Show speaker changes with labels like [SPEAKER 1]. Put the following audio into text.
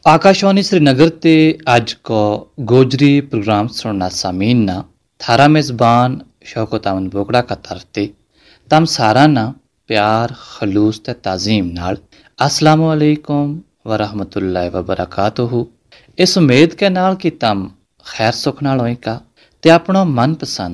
[SPEAKER 1] आकाशवाणी श्रीनगर ते आज को गोजरी प्रोग्राम सुनना सामीन ना थारा मेज़बान शौकत अहमद बोगड़ा का तरफते तम सारा ना प्यार खलूस ते ताजीम नाल अस्सलामु अलैकुम व रहमतुल्लाहि व बरकातुहू। इस उम्मीद के नाल कि तम खैर सुख नाल होएगा ते अपनो मनपसंद